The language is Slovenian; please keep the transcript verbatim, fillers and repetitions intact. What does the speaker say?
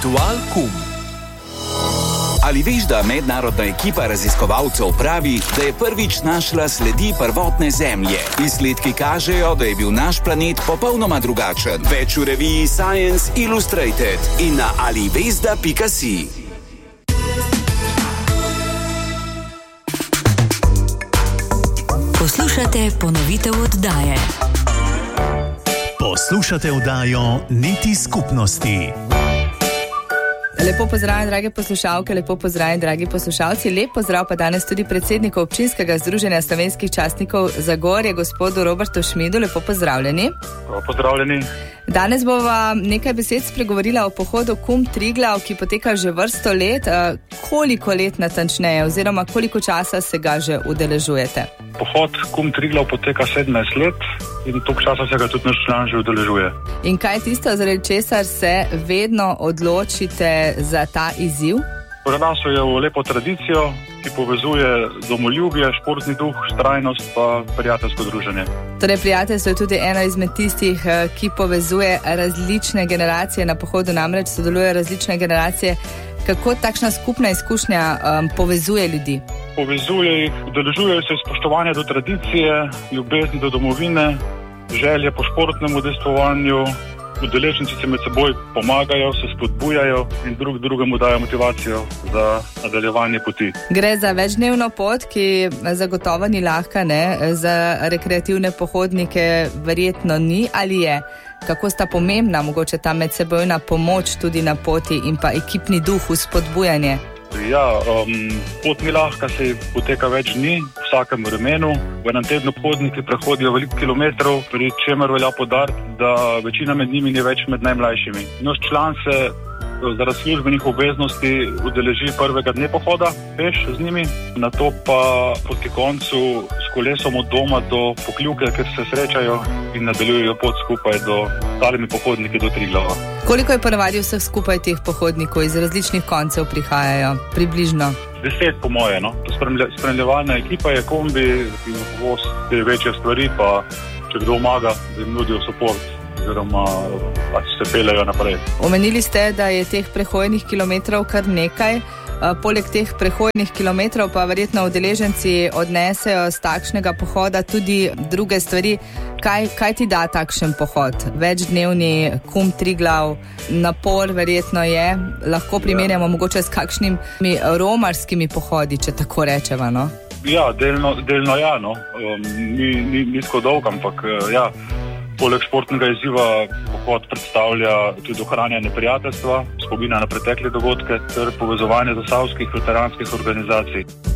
Ritual Kum. Ali veš, da mednarodna ekipa raziskovalcev pravi, da je prvič našla sledi prvotne Zemlje? Izsledki kažejo, da je bil naš planet popolnoma drugačen. Več v reviji Science Illustrated in na alivesda pika si. Poslušate ponovitev oddaje. Poslušate oddajo Niti skupnosti. Lepo pozdravljeni, drage poslušalke, lepo pozdravljeni, dragi poslušalci. Lep pozdrav pa danes tudi predsedniku Občinskega združenja slovenskih častnikov Zagorje, gospodu Robertu Šmidu. Lepo pozdravljeni. Lepo pozdravljeni. Danes bova nekaj besed spregovorila o pohodu Kum Triglav, ki poteka že vrsto let. Koliko let natančneje oziroma koliko časa se ga že udeležujete? Pohod Kum Triglav poteka sedemnajst let in toliko časa se ga tudi naš član že udeležuje. In kaj je tisto, zaradi česar se vedno odločite za ta izziv? Prerasel je v lepo tradicijo, ki povezuje domoljubje, športni duh, vztrajnost pa prijateljsko druženje. Torej, prijateljstvo je tudi eno izmed tistih, ki povezuje različne generacije. Na pohodu namreč sodelujejo različne generacije. Kako takšna skupna izkušnja um, povezuje ljudi? Povezuje jih, udeležujejo se spoštovanje do tradicije, ljubezni do domovine, želje po športnem udejstvovanju. Udeleženci se med seboj pomagajo, se spodbujajo in drug drugemu dajo motivacijo za nadaljevanje poti. Gre za večdnevno pot, ki zagotovo ni lahka, ne? Za rekreativne pohodnike verjetno ni, ali je? Kako sta pomembna mogoče ta medsebojna pomoč tudi na poti in pa ekipni duh, spodbujanje? Ja, um, pot ni lahka, se poteka več dni, v vsakem vremenu. V enem tednu pohodniki prehodijo veliko kilometrov, pri čemer velja poudariti, da večina med njimi ni več med najmlajšimi. Naš član se zaradi službenih obveznosti udeleži prvega dne pohoda, peš z njimi, nato pa proti koncu s kolesom od doma do Pokljuke, ker se srečajo in nadaljujejo pot skupaj do ostalimi pohodniki do Triglava. Koliko je ponavadi vseh skupaj teh pohodnikov, iz različnih koncev prihajajo? Približno? Deset po moje, no. Spremljevalna ekipa je kombi in voz te večje stvari, pa če kdo omaga, da jim nudijo support oziroma pač se peljajo naprej. Omenili ste, da je teh prehojnih kilometrov kar nekaj. Poleg teh prehojnih kilometrov pa verjetno udeleženci odnesejo z takšnega pohoda tudi druge stvari. Kaj, kaj ti da takšen pohod? Večdnevni Kum Triglav, napor verjetno je. Lahko primerjamo ja. mogoče s kakšnimi romarskimi pohodi, če tako rečeva, no? Ja, delno, delno ja, no. Um, ni, ni, ni tako dolg, ampak ja. Poleg športnega izziva pohod predstavlja tudi ohranjanje prijateljstva, spomina na pretekle dogodke ter povezovanje zasavskih veteranskih organizacij.